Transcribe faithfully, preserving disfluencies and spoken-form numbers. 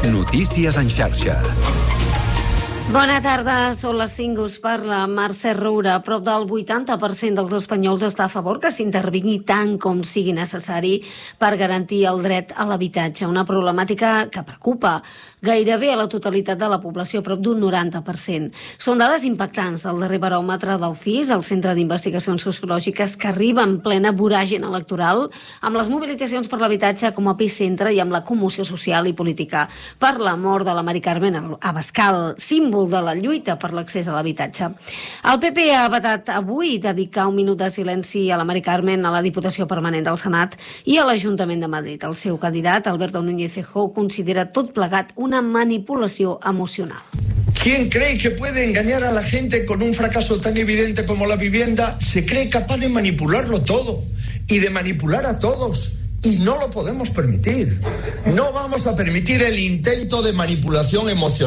Notícies en xarxa. Bona tarda, són les cinc, us parla Mercè Roura. Prop del vuitanta per cent dels espanyols està a favor que s'intervingui tant com sigui necessari per garantir el dret a l'habitatge, una problemàtica que preocupa gairebé a la totalitat de la població, prop d'un noranta per cent. Són dades impactants del darrer baròmetre del C I S, el Centre d'Investigacions Sociològiques, que arriba en plena voràgina electoral, amb les mobilitzacions per l'habitatge com a epicentre i amb la commoció social i política per la mort de la Mari Carmen Abascal, símbol de la lluita per l'accés a l'habitatge. El P P ha vetat avui dedicar un minut de silenci a la Mari Carmen a la Diputació Permanent del Senat i a l'Ajuntament de Madrid. El seu candidat, Alberto Núñez Feijóo, considera tot plegat una manipulació emocional. ¿Quién cree que puede engañar a la gente con un fracaso tan evidente como la vivienda? Se cree capaz de manipularlo todo y de manipular a todos. Y no lo podemos permitir. No vamos a permitir el intento de manipulación emocional.